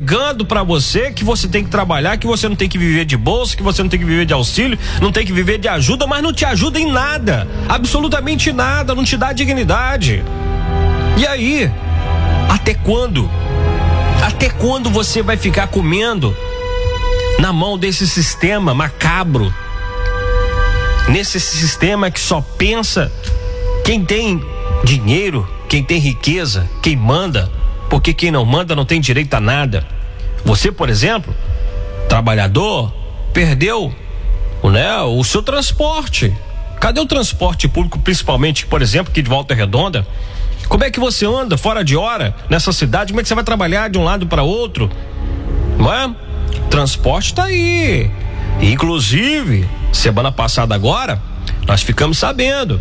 pregando pra você que você tem que trabalhar, que você não tem que viver de bolsa, que você não tem que viver de auxílio, não tem que viver de ajuda, mas não te ajuda em nada, absolutamente nada, não te dá dignidade. E aí, até quando? Até quando você vai ficar comendo na mão desse sistema macabro? Nesse sistema que só pensa quem tem dinheiro, quem tem riqueza, quem manda, porque quem não manda não tem direito a nada. Você, por exemplo, trabalhador, perdeu, né, o seu transporte. Cadê o transporte público, principalmente, por exemplo, aqui de Volta Redonda? Como é que você anda fora de hora nessa cidade? Como é que você vai trabalhar de um lado para outro? Não é? Transporte tá aí. Inclusive, semana passada agora, nós ficamos sabendo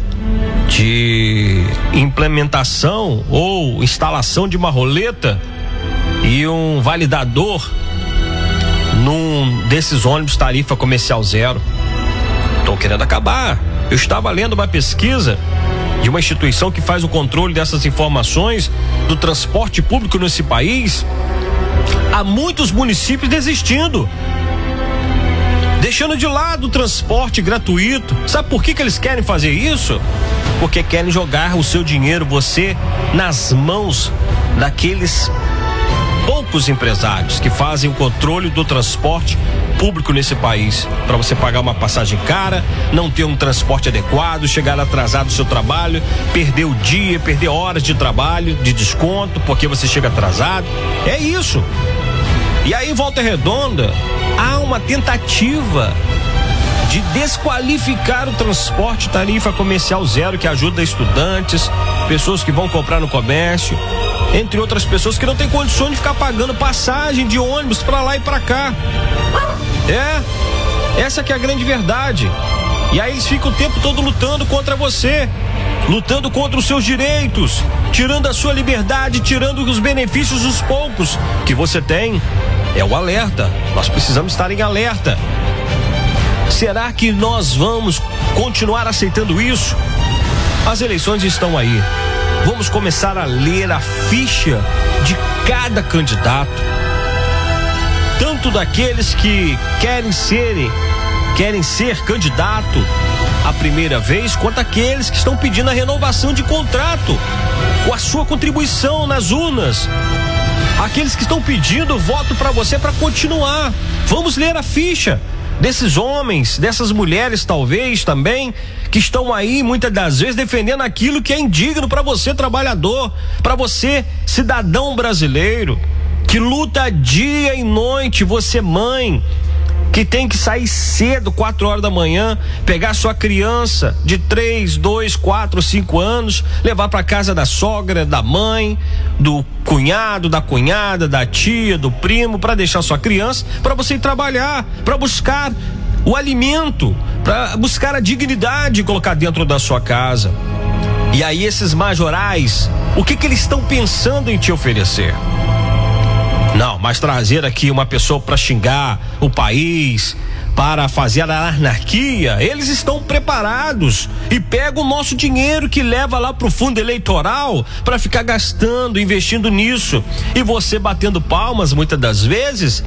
de implementação ou instalação de uma roleta e um validador num desses ônibus tarifa comercial zero. Estão querendo acabar. Eu estava lendo uma pesquisa de uma instituição que faz o controle dessas informações do transporte público nesse país. Há muitos municípios desistindo, deixando de lado o transporte gratuito. Sabe por que eles querem fazer isso? Porque querem jogar o seu dinheiro, você, nas mãos daqueles poucos empresários que fazem o controle do transporte público nesse país, para você pagar uma passagem cara, não ter um transporte adequado, chegar atrasado no seu trabalho, perder o dia, perder horas de trabalho, de desconto, porque você chega atrasado. É isso. E aí em Volta Redonda há uma tentativa de desqualificar o transporte tarifa comercial zero, que ajuda estudantes, pessoas que vão comprar no comércio, entre outras pessoas que não têm condições de ficar pagando passagem de ônibus para lá e para cá. Essa que é a grande verdade. E aí eles ficam o tempo todo lutando contra você, lutando contra os seus direitos, tirando a sua liberdade, tirando os benefícios dos poucos que você tem. É o alerta. Nós precisamos estar em alerta. Será que nós vamos continuar aceitando isso? As eleições estão aí. Vamos começar a ler a ficha de cada candidato, tanto daqueles que querem ser candidato a primeira vez, quanto aqueles que estão pedindo a renovação de contrato com a sua contribuição nas urnas, aqueles que estão pedindo voto para você para continuar. Vamos ler a ficha desses homens, dessas mulheres talvez também, que estão aí muitas das vezes defendendo aquilo que é indigno para você, trabalhador, para você, cidadão brasileiro, que luta dia e noite, você mãe, que tem que sair cedo, 4 horas da manhã, pegar sua criança de 3, 2, 4, 5 anos, levar para casa da sogra, da mãe, do cunhado, da cunhada, da tia, do primo, para deixar sua criança, para você ir trabalhar, para buscar o alimento, para buscar a dignidade e colocar dentro da sua casa. E aí esses majorais, o que eles estão pensando em te oferecer? Não, mas trazer aqui uma pessoa para xingar o país, para fazer a anarquia, eles estão preparados e pegam o nosso dinheiro que leva lá pro fundo eleitoral para ficar gastando, investindo nisso, e você batendo palmas muitas das vezes.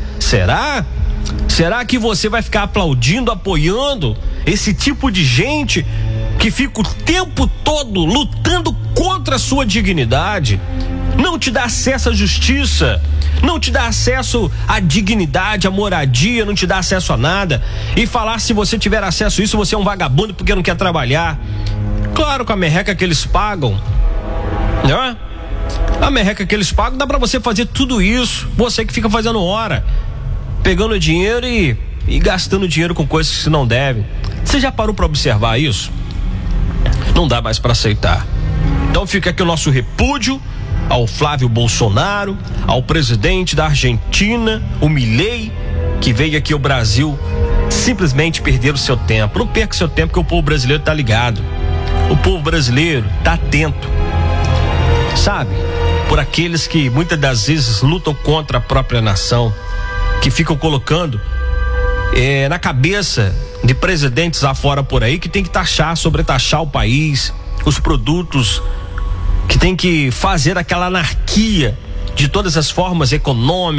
Será que você vai ficar aplaudindo, apoiando esse tipo de gente que fica o tempo todo lutando contra a sua dignidade? Não te dá acesso à justiça, não te dá acesso à dignidade, à moradia, não te dá acesso a nada. E falar, se você tiver acesso a isso, você é um vagabundo porque não quer trabalhar. Claro, com a merreca que eles pagam, né? A merreca que eles pagam dá pra você fazer tudo isso. Você que fica fazendo hora, pegando dinheiro e gastando dinheiro com coisas que não devem. Você já parou pra observar isso? Não dá mais pra aceitar. Então fica aqui o nosso repúdio ao Flávio Bolsonaro, ao presidente da Argentina, o Milei, que veio aqui ao Brasil simplesmente perder o seu tempo. Não perca seu tempo, que o povo brasileiro tá ligado. O povo brasileiro tá atento, sabe? Por aqueles que muitas das vezes lutam contra a própria nação, que ficam colocando na cabeça de presidentes afora por aí que tem que sobretaxar o país, os produtos, que tem que fazer aquela anarquia de todas as formas econômicas,